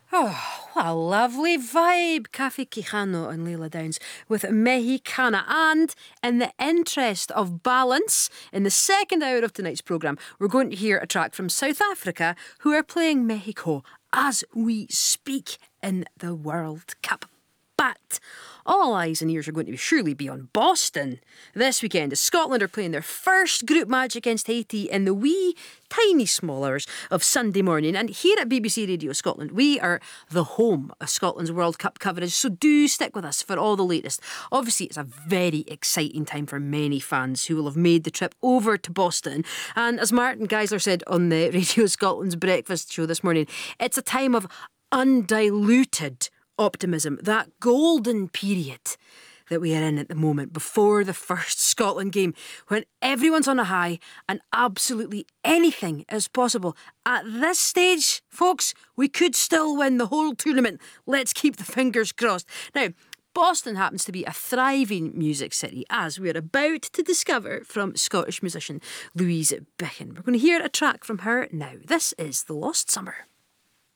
Oh, what a lovely vibe. Cafe Quijano and Leila Downs with Mexicana. And in the interest of balance, in the second hour of tonight's programme, we're going to hear a track from South Africa who are playing Mexico as we speak in the World Cup. But all eyes and ears are going to surely be on Boston this weekend as Scotland are playing their first group match against Haiti in the wee, tiny small hours of Sunday morning. And here at BBC Radio Scotland, we are the home of Scotland's World Cup coverage, so do stick with us for all the latest. Obviously, it's a very exciting time for many fans who will have made the trip over to Boston. And as Martin Geisler said on the Radio Scotland's breakfast show this morning, it's a time of undiluted optimism, that golden period that we are in at the moment before the first Scotland game, when everyone's on a high and absolutely anything is possible. At this stage, folks, we could still win the whole tournament. Let's keep the fingers crossed. Now, Boston happens to be a thriving music city, as we're about to discover from Scottish musician Louise Bichen. We're going to hear a track from her now. This is The Lost Summer.